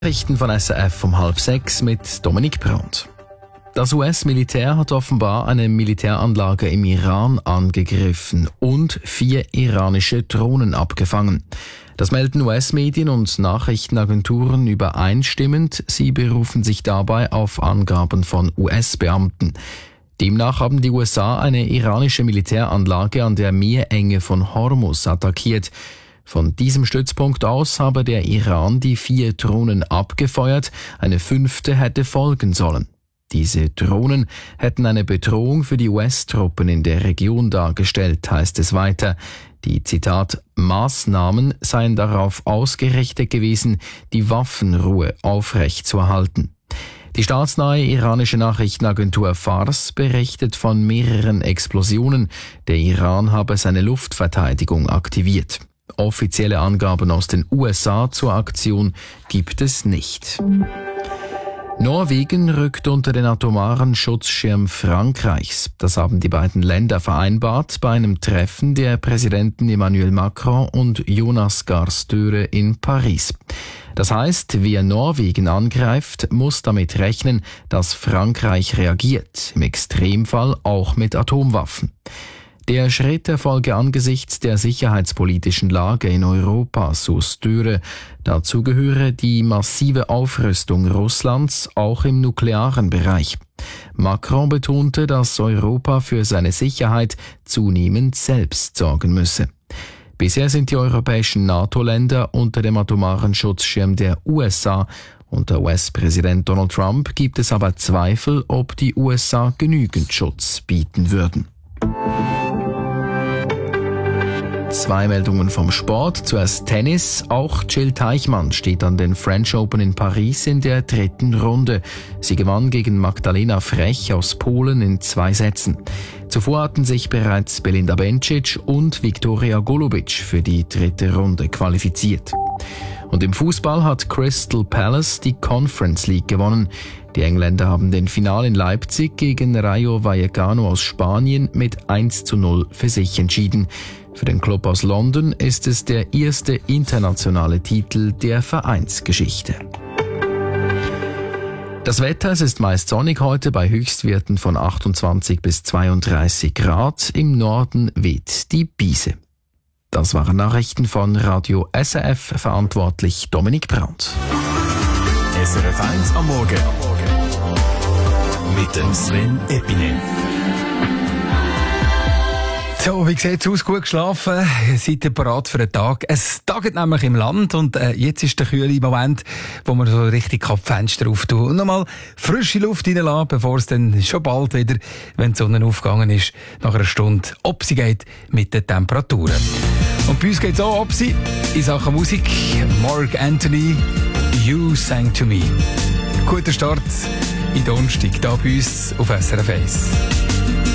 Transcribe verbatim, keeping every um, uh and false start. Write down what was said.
Nachrichten von S R F um halb sechs mit Dominik Brandt. Das U S-Militär hat offenbar eine Militäranlage im Iran angegriffen und vier iranische Drohnen abgefangen. Das melden U S-Medien und Nachrichtenagenturen übereinstimmend. Sie berufen sich dabei auf Angaben von U S-Beamten. Demnach haben die U S A eine iranische Militäranlage an der Meerenge von Hormuz attackiert. Von diesem Stützpunkt aus habe der Iran die vier Drohnen abgefeuert, eine fünfte hätte folgen sollen. Diese Drohnen hätten eine Bedrohung für die U S-Truppen in der Region dargestellt, heißt es weiter. Die, Zitat, Maßnahmen seien darauf ausgerichtet gewesen, die Waffenruhe aufrechtzuerhalten. Die staatsnahe iranische Nachrichtenagentur Fars berichtet von mehreren Explosionen. Der Iran habe seine Luftverteidigung aktiviert. Offizielle Angaben aus den U S A zur Aktion gibt es nicht. Norwegen rückt unter den atomaren Schutzschirm Frankreichs. Das haben die beiden Länder vereinbart bei einem Treffen der Präsidenten Emmanuel Macron und Jonas Gahr Støre in Paris. Das heißt, wer Norwegen angreift, muss damit rechnen, dass Frankreich reagiert, im Extremfall auch mit Atomwaffen. Der Schritt erfolge angesichts der sicherheitspolitischen Lage in Europa, so Støre. Dazu gehöre die massive Aufrüstung Russlands, auch im nuklearen Bereich. Macron betonte, dass Europa für seine Sicherheit zunehmend selbst sorgen müsse. Bisher sind die europäischen NATO-Länder unter dem atomaren Schutzschirm der U S A. Unter U S-Präsident Donald Trump gibt es aber Zweifel, ob die U S A genügend Schutz bieten würden. Zwei Meldungen vom Sport. Zuerst Tennis. Auch Jill Teichmann steht an den French Open in Paris in der dritten Runde. Sie gewann gegen Magdalena Frech aus Polen in zwei Sätzen. Zuvor hatten sich bereits Belinda Bencic und Viktoria Golubic für die dritte Runde qualifiziert. Und im Fußball hat Crystal Palace die Conference League gewonnen. Die Engländer haben den Final in Leipzig gegen Rayo Vallecano aus Spanien mit eins zu null für sich entschieden. Für den Club aus London ist es der erste internationale Titel der Vereinsgeschichte. Das Wetter, es ist meist sonnig heute bei Höchstwerten von achtundzwanzig bis zweiunddreißig Grad. Im Norden weht die Biese. Das waren Nachrichten von Radio S R F, verantwortlich Dominik Brandt. S R F eins am Morgen mit dem Sven Epinem. So, wie sieht's aus? Gut geschlafen? Seid ihr bereit für einen Tag? Es taget nämlich im Land und äh, jetzt ist der kühle Moment, wo man so richtig die Fenster auftun und nochmal frische Luft reinlassen, bevor es dann schon bald wieder, wenn die Sonne aufgegangen ist, nach einer Stunde ob sie geht mit den Temperaturen. Und bei uns geht's auch ob sie in Sachen Musik. Mark Anthony, You Sang To Me. Guter Start in Donnerstag, hier bei uns auf S R F eins.